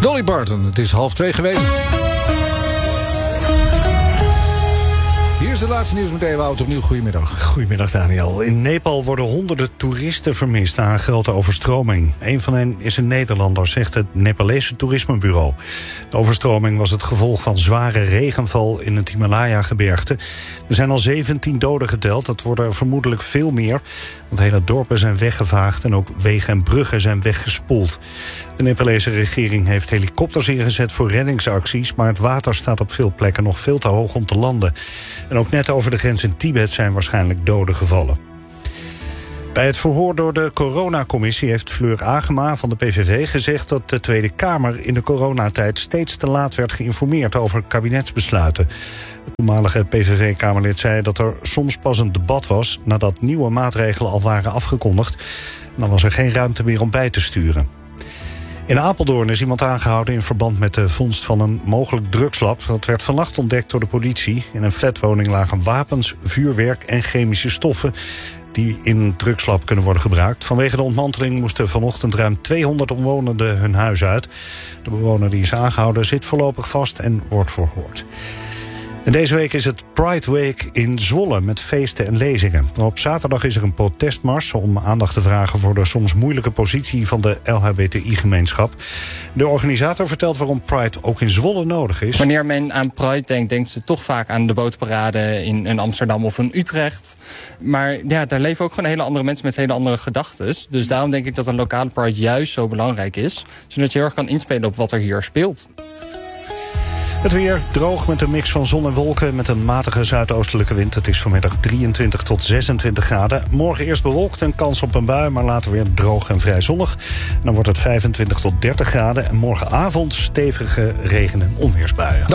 Dolly Parton, het is 1:30 geweest. Hier is het laatste nieuws met Ewout. Opnieuw goedemiddag. Goedemiddag Daniel. In Nepal worden honderden toeristen vermist na een grote overstroming. Een van hen is een Nederlander, zegt het Nepalese toerismebureau. De overstroming was het gevolg van zware regenval in het Himalaya-gebergte. Er zijn al 17 doden geteld, dat worden er vermoedelijk veel meer. Want hele dorpen zijn weggevaagd en ook wegen en bruggen zijn weggespoeld. De Nepalese regering heeft helikopters ingezet voor reddingsacties, maar het water staat op veel plekken nog veel te hoog om te landen. En ook net over de grens in Tibet zijn waarschijnlijk doden gevallen. Bij het verhoor door de coronacommissie heeft Fleur Agema van de PVV gezegd dat de Tweede Kamer in de coronatijd steeds te laat werd geïnformeerd over kabinetsbesluiten. Het toenmalige PVV-Kamerlid zei dat er soms pas een debat was nadat nieuwe maatregelen al waren afgekondigd. En dan was er geen ruimte meer om bij te sturen. In Apeldoorn is iemand aangehouden in verband met de vondst van een mogelijk drugslab. Dat werd vannacht ontdekt door de politie. In een flatwoning lagen wapens, vuurwerk en chemische stoffen die in een drugslab kunnen worden gebruikt. Vanwege de ontmanteling moesten vanochtend ruim 200 omwonenden hun huis uit. De bewoner die is aangehouden zit voorlopig vast en wordt verhoord. En deze week is het Pride Week in Zwolle met feesten en lezingen. Op zaterdag is er een protestmars om aandacht te vragen voor de soms moeilijke positie van de LHBTI-gemeenschap. De organisator vertelt waarom Pride ook in Zwolle nodig is. Wanneer men aan Pride denkt, denkt ze toch vaak aan de bootparade in Amsterdam of in Utrecht. Maar ja, daar leven ook gewoon hele andere mensen met hele andere gedachten. Dus daarom denk ik dat een lokale Pride juist zo belangrijk is. Zodat je heel erg kan inspelen op wat er hier speelt. Het weer droog met een mix van zon en wolken met een matige zuidoostelijke wind. Het is vanmiddag 23 tot 26 graden. Morgen eerst bewolkt en kans op een bui, maar later weer droog en vrij zonnig. En dan wordt het 25 tot 30 graden. En morgenavond stevige regen- en onweersbuien.